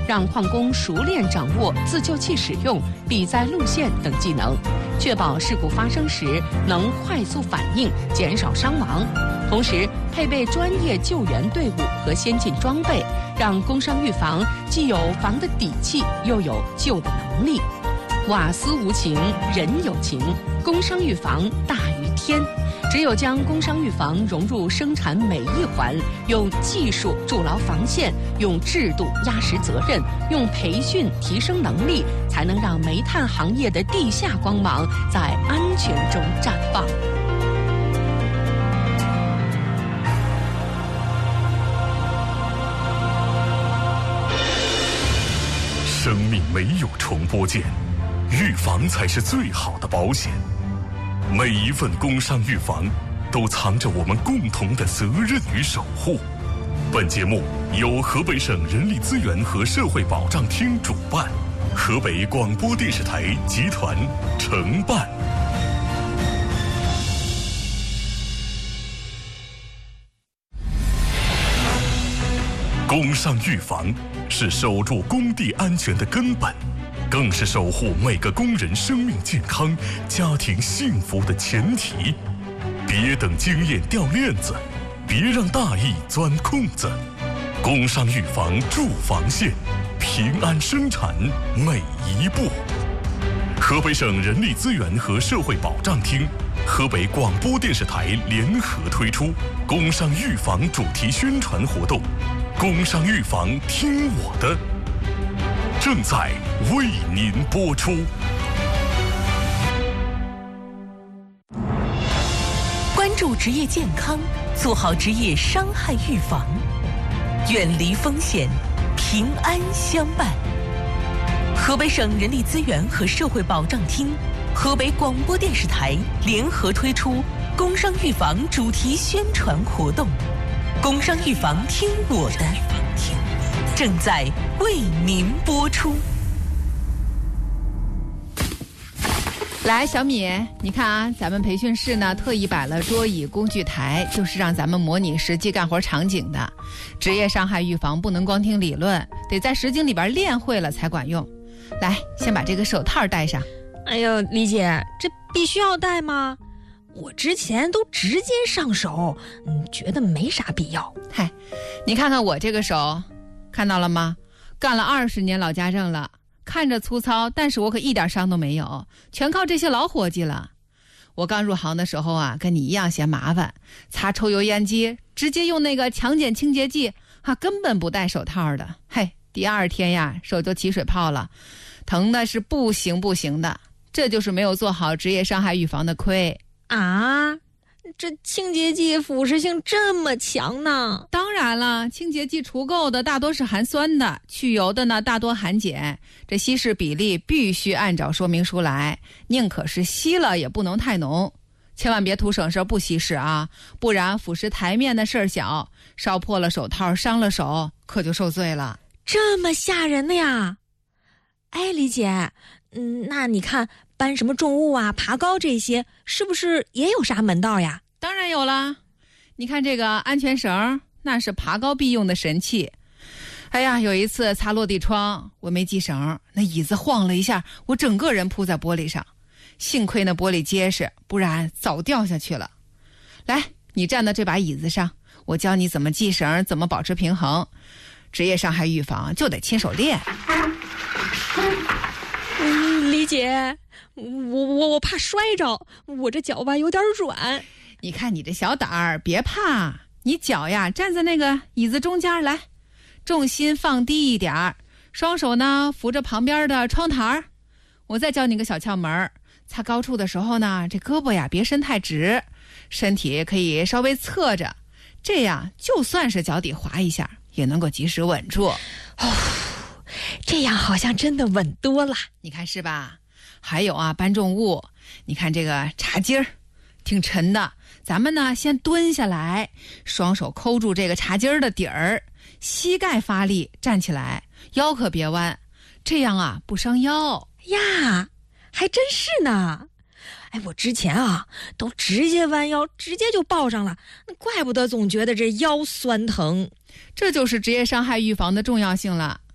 让矿工熟练掌握自救器使用、避灾路线等技能，确保事故发生时能快速反应，减少伤亡。同时，配备专业救援队伍和先进装备，让工伤预防既有防的底气，又有救的能力。瓦斯无情，人有情，工伤预防大于天。只有将工伤预防融入生产每一环，用技术筑牢防线，用制度压实责任，用培训提升能力，才能让煤炭行业的地下光芒在安全中绽放。 生命没有重播键，预防才是最好的保险。每一份工伤预防都藏着我们共同的责任与守护。本节目由河北省人力资源和社会保障厅主办，河北广播电视台集团承办。工伤预防是守住工地安全的根本，更是守护每个工人生命健康、家庭幸福的前提。别等经验掉链子，别让大意钻空子。工伤预防筑防线，平安生产每一步。河北省人力资源和社会保障厅、河北广播电视台联合推出工伤预防主题宣传活动“工伤预防听我的”，正在为您播出。 关注职业健康，做好职业伤害预防，远离风险，平安相伴。河北省人力资源和社会保障厅、河北广播电视台联合推出工伤预防主题宣传活动“工伤预防听我的”，正在为您播出。 来，小米，你看啊，咱们培训室呢特意摆了桌椅工具台，就是让咱们模拟实际干活场景的。职业伤害预防不能光听理论，得在实景里边练会了才管用。来，先把这个手套戴上。 哎呦，李姐，这必须要戴吗？我之前都直接上手，觉得没啥必要。 嗨，你看看我这个手，看到了吗？干了20年老家政了。看着粗糙，但是我可一点伤都没有，全靠这些老伙计了。我刚入行的时候啊，跟你一样嫌麻烦，擦抽油烟机直接用那个强碱清洁剂，根本不戴手套的。嘿，第2天呀，手就起水泡了，疼的是不行不行的。这就是没有做好职业伤害预防的亏啊！这清洁剂腐蚀性这么强呢？ 当然了，清洁剂除垢的大多是含酸的，去油的呢大多含碱，这稀释比例必须按照说明书来，宁可是稀了也不能太浓，千万别图省事不稀释啊，不然腐蚀台面的事儿小，烧破了手套伤了手可就受罪了。 这么吓人的呀？哎，李姐，那你看搬什么重物啊、爬高这些，是不是也有啥门道呀？ 当然有啦，你看这个安全绳，那是爬高必用的神器。哎呀，有一次擦落地窗，我没系绳，那椅子晃了一下，我整个人扑在玻璃上，幸亏那玻璃结实，不然早掉下去了。来，你站到这把椅子上，我教你怎么系绳，怎么保持平衡。职业伤害预防就得亲手练。 李姐，我怕摔着，我这脚吧有点软。 你看你这小胆儿，别怕，你脚呀站在那个椅子中间来，重心放低一点，双手呢扶着旁边的窗台。我再教你个小窍门，擦高处的时候呢，这胳膊呀别伸太直，身体可以稍微侧着，这样就算是脚底滑一下，也能够及时稳住。 这样好像真的稳多了， 你看是吧？还有啊，搬重物，你看这个茶几儿挺沉的，咱们呢先蹲下来，双手抠住这个茶几儿的底儿，膝盖发力站起来，腰可别弯，这样啊不伤腰呀。还真是呢。哎，我之前啊都直接弯腰，直接就抱上了，怪不得总觉得这腰酸疼。 这就是职业伤害预防的重要性了。